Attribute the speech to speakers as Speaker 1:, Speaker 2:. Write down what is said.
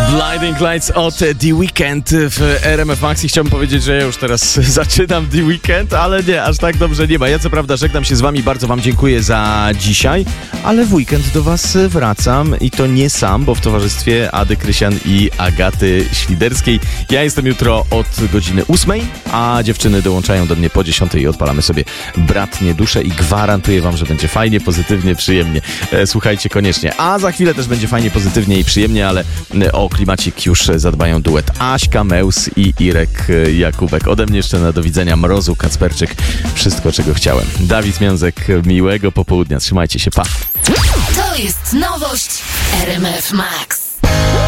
Speaker 1: Blinding Lights od The Weeknd w RMF Max i chciałbym powiedzieć, że ja już teraz zaczynam The Weeknd, ale nie, aż tak dobrze nie ma. Ja co prawda żegnam się z wami, bardzo wam dziękuję za dzisiaj, ale w weekend do was wracam i to nie sam, bo w towarzystwie Ady Krysian i Agaty Świderskiej. Ja jestem jutro od godziny 8, a dziewczyny dołączają do mnie po 10 i odpalamy sobie Bratnie Dusze i gwarantuję wam, że będzie fajnie, pozytywnie, przyjemnie. Słuchajcie koniecznie. A za chwilę też będzie fajnie, pozytywnie i przyjemnie, ale o klimacik już zadbają duet Aśka Meus i Irek Jakubek. Ode mnie jeszcze na do widzenia Mrozu Kacperczyk. Wszystko, czego chciałem. Dawid Miązek, miłego popołudnia. Trzymajcie się, pa!
Speaker 2: To jest nowość RMF Max.